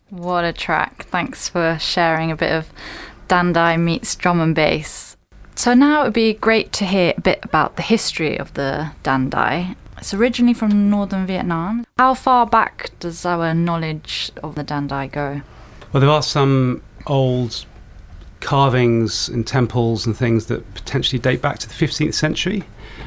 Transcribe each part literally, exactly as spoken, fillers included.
What a track. Thanks for sharing a bit of Dandai meets drum and bass. So now it would be great to hear a bit about the history of the Dandai. It's originally from northern Vietnam. How far back does our knowledge of the Dandai go? Well, there are some old carvings in temples and things that potentially date back to the fifteenth century.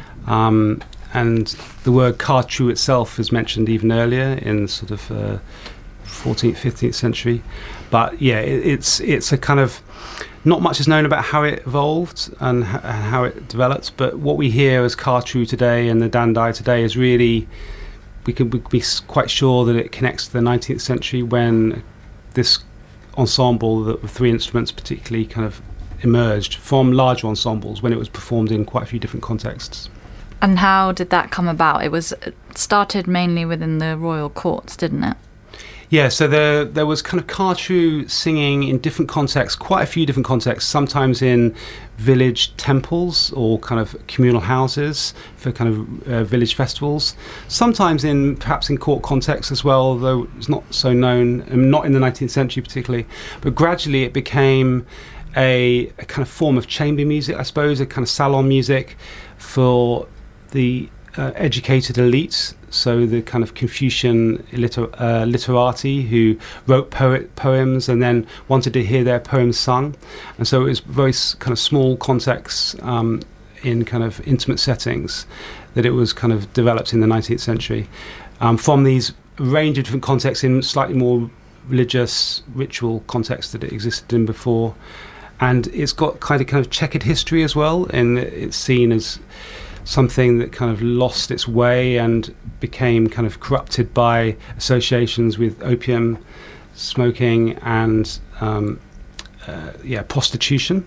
Um, and the word Kha Tru itself is mentioned even earlier in sort of uh, fourteenth, fifteenth century. But yeah, it, it's it's a kind of, not much is known about how it evolved and, h- and how it developed, but what we hear as Kha Tru today and the Dandai today is really, we can, we can be s- quite sure that it connects to the nineteenth century when this ensemble of three instruments particularly kind of emerged from larger ensembles when it was performed in quite a few different contexts. And how did that come about? It was started mainly within the royal courts, didn't it? Yeah, so there there was kind of Kha Tru singing in different contexts, quite a few different contexts, sometimes in village temples or kind of communal houses for kind of uh, village festivals, sometimes in perhaps in court contexts as well, though it's not so known, um, not in the nineteenth century particularly, but gradually it became a, a kind of form of chamber music, I suppose, a kind of salon music for the uh, educated elites. So the kind of Confucian liter- uh, literati who wrote poet poems and then wanted to hear their poems sung. And so it was very s- kind of small contexts um, in kind of intimate settings that it was kind of developed in the nineteenth century. Um, from these range of different contexts in slightly more religious ritual contexts that it existed in before. And it's got kind of kind of checkered history as well, and it's seen as something that kind of lost its way and became kind of corrupted by associations with opium smoking and um, uh, yeah prostitution.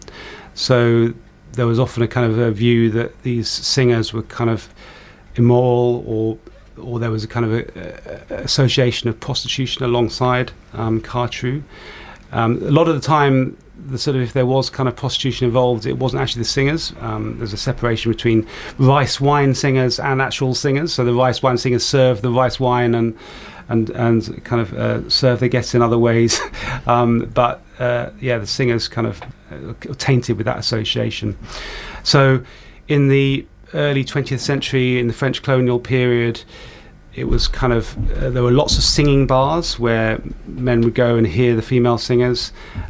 So there was often a kind of a view that these singers were kind of immoral, or or there was a kind of a, a association of prostitution alongside um, Kha Tru. Um, a lot of the time, the sort of if there was kind of prostitution involved, it wasn't actually the singers. Um, there's a separation between rice wine singers and actual singers. So the rice wine singers serve the rice wine and and and kind of uh, serve their guests in other ways. um, but uh, yeah, the singers kind of uh, tainted with that association. So in the early twentieth century, in the French colonial period, it was kind of, uh, there were lots of singing bars where men would go and hear the female singers,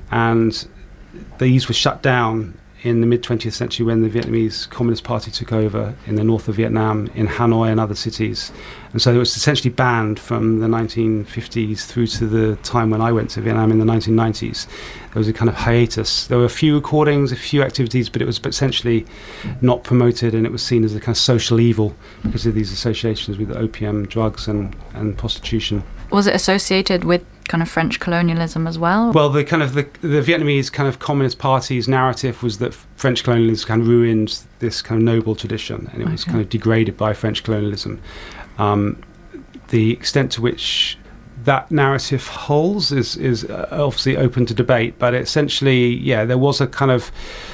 and these were shut down in the mid-twentieth century when the Vietnamese Communist Party took over in the north of Vietnam, in Hanoi and other cities. And so it was essentially banned from the nineteen fifties through to the time when I went to Vietnam in the nineteen nineties. There was a kind of hiatus. There were a few recordings, a few activities, but it was essentially not promoted, and it was seen as a kind of social evil because of these associations with opium, drugs and, and prostitution. Was it associated with kind of French colonialism as well? Well, the kind of the, the Vietnamese kind of Communist Party's narrative was that French colonialism kind of ruined this kind of noble tradition, and it was Okay. kind of degraded by French colonialism. Um, the extent to which that narrative holds is is uh, obviously open to debate, but essentially, yeah, there was a kind of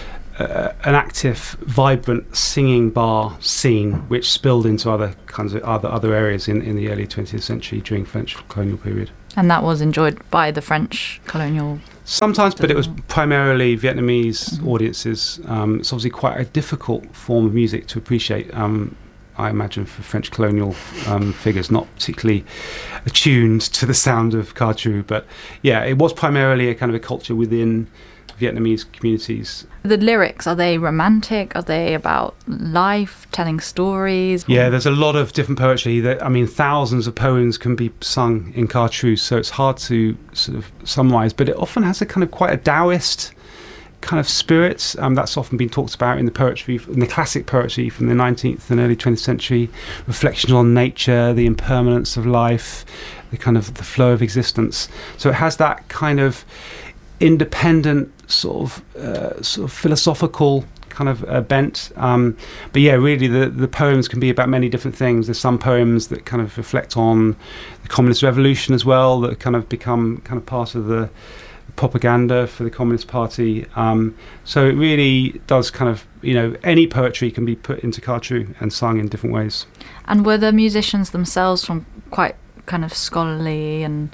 uh, an active, vibrant singing bar scene which spilled into other kinds of other other areas in, in the early twentieth century during French colonial period. And that was enjoyed by the French colonial... Sometimes, but it was primarily Vietnamese Mhm. audiences. Um, it's obviously quite a difficult form of music to appreciate, um, I imagine, for French colonial um, figures, not particularly attuned to the sound of Kha Tru. But yeah, it was primarily a kind of a culture within Vietnamese communities. The lyrics, are they romantic? Are they about life, telling stories? Yeah, there's a lot of different poetry. That I mean, thousands of poems can be sung in Kha Tru, so it's hard to sort of summarise. But it often has a kind of quite a Taoist kind of spirit. Um, that's often been talked about in the poetry, in the classic poetry from the nineteenth and early twentieth century. Reflections on nature, the impermanence of life, the kind of the flow of existence. So it has that kind of independent sort of uh, sort of philosophical kind of uh, bent. Um, but yeah, really the, the poems can be about many different things. There's some poems that kind of reflect on the communist revolution as well, that kind of become kind of part of the propaganda for the Communist Party. Um, so it really does kind of, you know, any poetry can be put into Kha Tru and sung in different ways. And were the musicians themselves from quite kind of scholarly and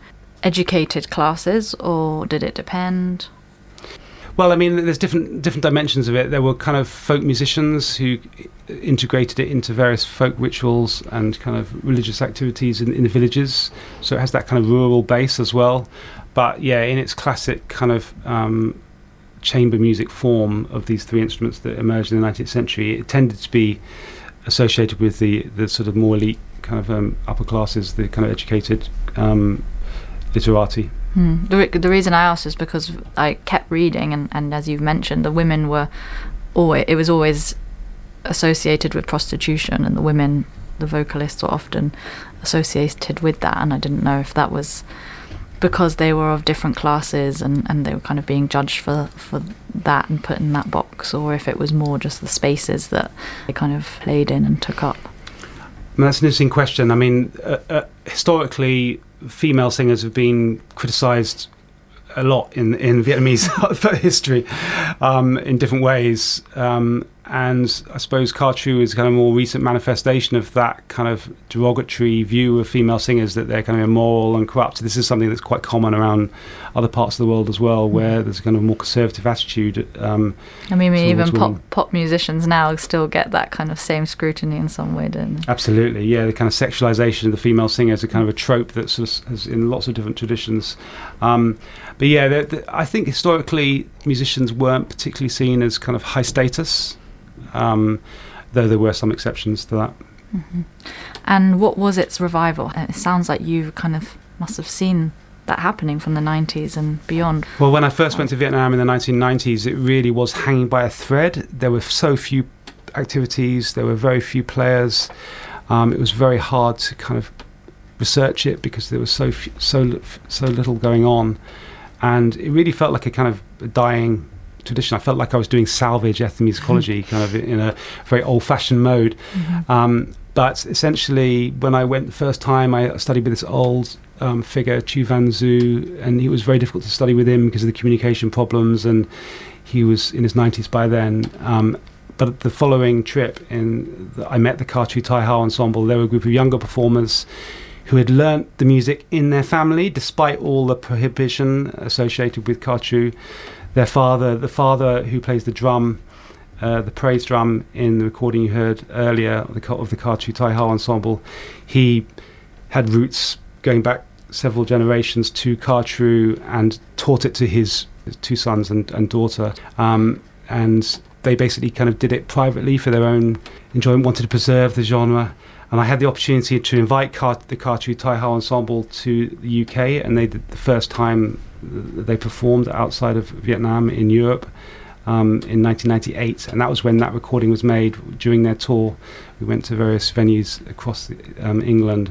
educated classes, or did it depend? Well, I mean, there's different different dimensions of it. There were kind of folk musicians who integrated it into various folk rituals and kind of religious activities in, in the villages. So it has that kind of rural base as well. But yeah, in its classic kind of um, chamber music form of these three instruments that emerged in the nineteenth century, it tended to be associated with the, the sort of more elite kind of um, upper classes, the kind of educated um, literati. Hmm. The, re- the reason I asked is because I kept reading, and, and as you've mentioned, the women were always, it was always associated with prostitution, and the women, the vocalists, were often associated with that, and I didn't know if that was because they were of different classes and, and they were kind of being judged for, for that and put in that box, or if it was more just the spaces that they kind of played in and took up. I mean, that's an interesting question. I mean, uh, uh, historically, female singers have been criticised a lot in, in Vietnamese history um, in different ways. Um, and I suppose Ca Trù is kind of a more recent manifestation of that kind of derogatory view of female singers, that they're kind of immoral and corrupt. This is something that's quite common around other parts of the world as well, where there's a kind of more conservative attitude. Um, I mean, even pop, pop musicians now still get that kind of same scrutiny in some way, don't they? Absolutely, yeah. The kind of sexualization of the female singer is a kind of a trope that sort of has in lots of different traditions. Um, but yeah, the, the, I think historically musicians weren't particularly seen as kind of high status. Um, though there were some exceptions to that. Mm-hmm. And what was its revival? It sounds like you kind of must have seen that happening from the nineties and beyond. Well, when I first went to Vietnam in the nineteen nineties, it really was hanging by a thread. There were so few activities, there were very few players. Um, it was very hard to kind of research it because there was so few, so so little going on, and it really felt like a kind of dying tradition. I felt like I was doing salvage ethnomusicology kind of in a very old-fashioned mode. Mm-hmm. Um, but essentially, when I went the first time, I studied with this old um, figure, Chu Van Zu, and it was very difficult to study with him because of the communication problems, and he was in his nineties by then. Um, but at the following trip, in the, I met the Ca Trù Tai Hao Ensemble. They were a group of younger performers who had learnt the music in their family, despite all the prohibition associated with Ca Trù. Their father, the father who plays the drum, uh, the praise drum in the recording you heard earlier of the, of the Ca Trù Tai Hao Ensemble, he had roots going back several generations to Ca Trù and taught it to his, his two sons and, and daughter. Um, and they basically kind of did it privately for their own enjoyment, wanted to preserve the genre. And I had the opportunity to invite Ca, the Ca Trù Tai Hao Ensemble to the U K, and they did the first time they performed outside of Vietnam in Europe um, in nineteen ninety-eight, and that was when that recording was made. During their tour, we went to various venues across the, um, England,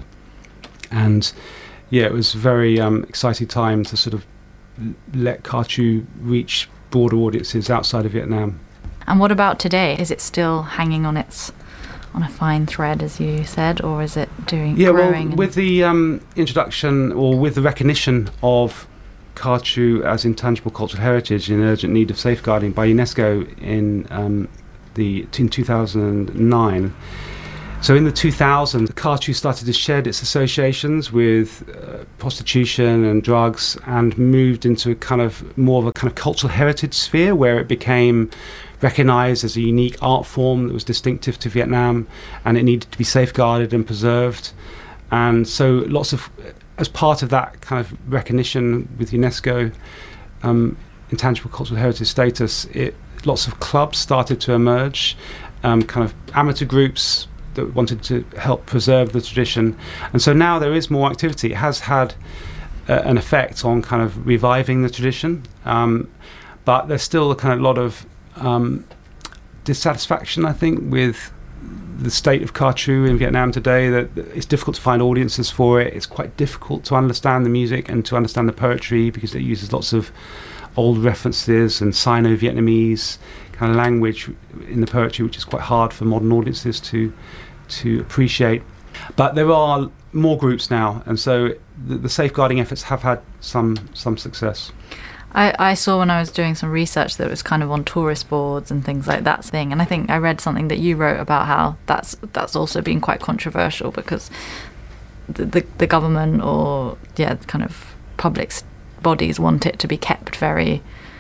and yeah, it was a very um, exciting time to sort of let Ca Trù reach broader audiences outside of Vietnam. And what about today? Is it still hanging on its on a fine thread, as you said, or is it doing yeah, growing? Well, with the um, introduction or with the recognition of Ca Trù as intangible cultural heritage in urgent need of safeguarding by UNESCO in um, the in two thousand nine. So in the two thousands, Ca Trù started to shed its associations with uh, prostitution and drugs and moved into a kind of more of a kind of cultural heritage sphere where it became recognised as a unique art form that was distinctive to Vietnam, and it needed to be safeguarded and preserved. And so lots of, as part of that kind of recognition with UNESCO, um, intangible cultural heritage status, it, lots of clubs started to emerge, um, kind of amateur groups that wanted to help preserve the tradition. And so now there is more activity. It has had uh, an effect on kind of reviving the tradition, um, but there's still a kind of lot of um, dissatisfaction, I think, with the state of Ca Trù in Vietnam today, that it's difficult to find audiences for it. It's quite difficult to understand the music and to understand the poetry because it uses lots of old references and Sino-Vietnamese kind of language in the poetry, which is quite hard for modern audiences to to appreciate. But there are more groups now, and so the, the safeguarding efforts have had some some success. I, I saw when I was doing some research that it was kind of on tourist boards and things like that thing, and I think I read something that you wrote about how that's that's also been quite controversial because the the, the government or yeah kind of public bodies want it to be kept very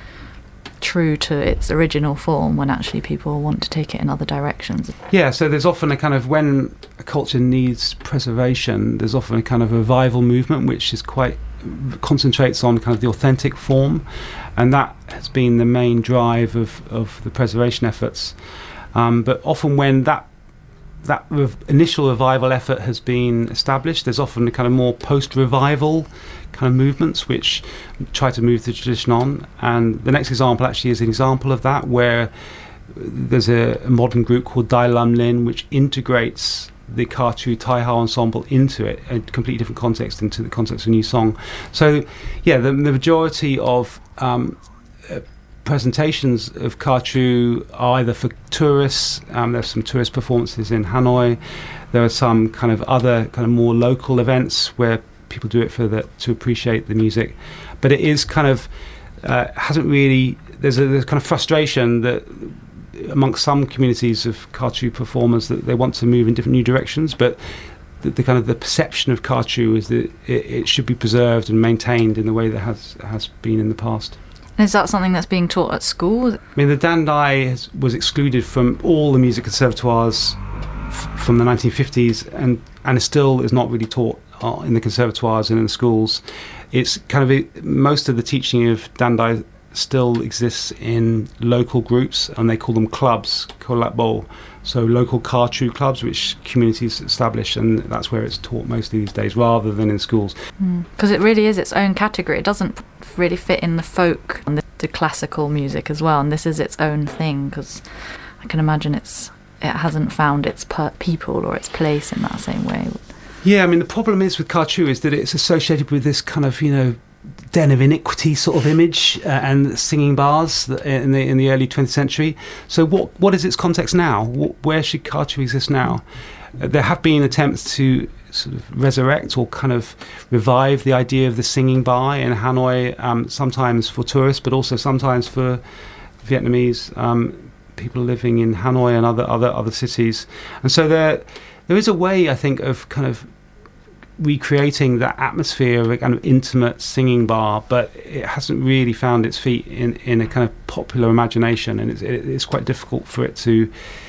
true to its original form when actually people want to take it in other directions. Yeah, so there's often a kind of, when a culture needs preservation, there's often a kind of revival movement which is quite, concentrates on kind of the authentic form, and that has been the main drive of, of the preservation efforts. Um, but often when that that rev- initial revival effort has been established, there's often a kind of more post-revival kind of movements which try to move the tradition on. And the next example actually is an example of that, where there's a, a modern group called Dai Lam Lin which integrates the Ka Chu Tai Ha ensemble into it, a completely different context, into the context of a new song. So yeah, the, the majority of um, uh, presentations of Ka Chu are either for tourists. Um, there's some tourist performances in Hanoi. There are some kind of other kind of more local events where people do it for the, to appreciate the music. But it is kind of uh, hasn't really. There's a there's kind of frustration that amongst some communities of Ka Chu performers that they want to move in different new directions, but the, the kind of the perception of Ka Chu is that it, it should be preserved and maintained in the way that has has been in the past. Is that something that's being taught at school? I mean, the Dandai has, was excluded from all the music conservatoires f- from the nineteen fifties, and and it still is not really taught uh, in the conservatoires and in the schools. It's kind of a, most of the teaching of Dandai still exists in local groups, and they call them clubs, kolakbo, so local Ka Chu clubs which communities establish, and that's where it's taught mostly these days rather than in schools. Because mm. it really is its own category. It doesn't really fit in the folk and the, the classical music as well, and this is its own thing, because I can imagine it's it hasn't found its per- people or its place in that same way. Yeah, I mean, the problem is with Ka Chu is that it's associated with this kind of, you know, den of iniquity sort of image uh, and singing bars in the in the early twentieth century. So what what is its context now? Wh- where should Ka Chu exist now? Uh, there have been attempts to sort of resurrect or kind of revive the idea of the singing bar in Hanoi, um, sometimes for tourists, but also sometimes for Vietnamese um, people living in Hanoi and other other other cities. And so there there is a way, I think, of kind of recreating that atmosphere of a kind of intimate singing bar, but it hasn't really found its feet in, in a kind of popular imagination, and it's, it, it's quite difficult for it to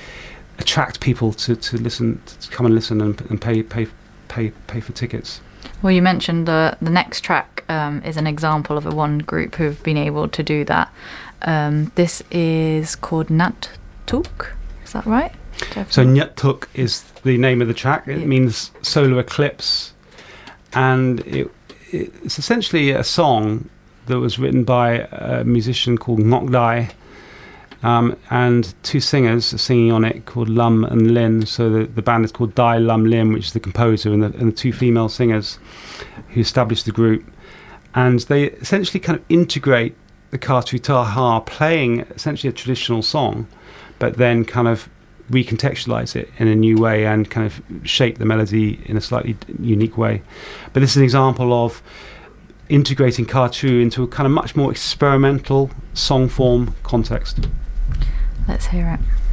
attract people to, to listen, to come and listen and, and pay pay pay pay for tickets. Well, you mentioned the the next track um, is an example of a one group who've been able to do that. Um, this is called Nat Tuk. Is that right? So Nyat Tuk is the name of the track. It yeah. means solar eclipse. And it, it's essentially a song that was written by a musician called Ngoc Dai, um, and two singers are singing on it called Lam and Lin. So the, the band is called Dai Lam Lim, which is the composer, and the, and the two female singers who established the group. And they essentially kind of integrate the Ka Chu Tai Ha, playing essentially a traditional song, but then kind of recontextualize it in a new way and kind of shape the melody in a slightly unique way. But this is an example of integrating Ka Chu into a kind of much more experimental song form context. Let's hear it.